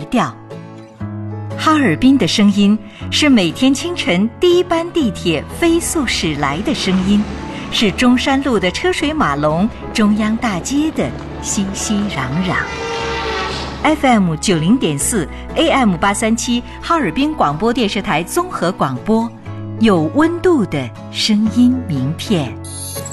调。哈尔滨的声音是每天清晨第一班地铁飞速驶来的声音，是中山路的车水马龙，中央大街的熙熙攘攘。FM 90.4 AM 837哈尔滨广播电视台综合广播，有温度的声音名片。